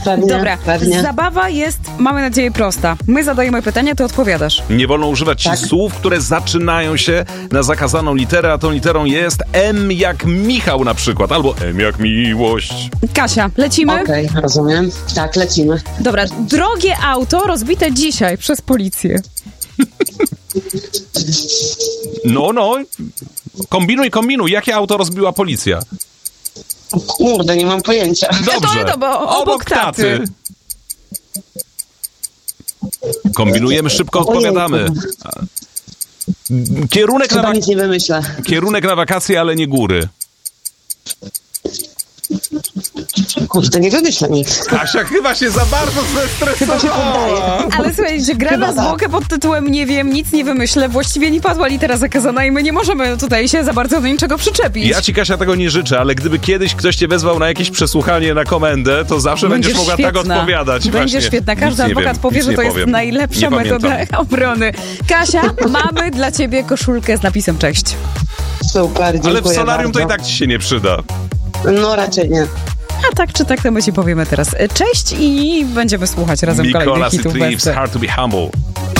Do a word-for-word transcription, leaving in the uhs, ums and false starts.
Pewnie, Dobra, pewnie. zabawa jest, mamy nadzieję, prosta. My zadajemy pytania, ty odpowiadasz. Nie wolno używać Tak. słów, które zaczynają się na zakazaną literę, a tą literą jest M jak Michał na przykład, albo M jak miłość. Kasia, lecimy? Okej, rozumiem. Tak, lecimy. Dobra, drogie auto rozbite dzisiaj przez policję. No, no, kombinuj, kombinuj. Jakie auto rozbiła policja? O kurde, nie mam pojęcia. Dobrze. to, to, bo obok taty. Kombinujemy, szybko odpowiadamy. Kierunek na, Chyba wak- nic nie wymyślę. kierunek na wakacje, ale nie góry. Kurde, nie wymyślę nic. Kasia chyba się za bardzo zestresowała. Ale słuchajcie, gra na Chyba tak. zwłokę pod tytułem Nie wiem, nic nie wymyślę. Właściwie nie padła litera zakazana i my nie możemy tutaj się za bardzo do niczego przyczepić. Ja ci, Kasia, tego nie życzę, ale gdyby kiedyś ktoś cię wezwał na jakieś przesłuchanie na komendę, to zawsze będziesz, mogła tak odpowiadać. Będzie Właśnie. świetna. Każdy Nic nie adwokat wiem, powie, nic że nie to jest powiem. najlepsza Nie metoda pamiętam. obrony. Kasia, mamy dla ciebie koszulkę z napisem cześć. Super, dziękuję Ale w solarium to i bardzo. tak ci się nie przyda. No raczej nie. A tak czy tak, to my ci powiemy teraz cześć i będziemy słuchać razem Mikola kolejnych hitów. City Thieves, bez- Hard to be Humble.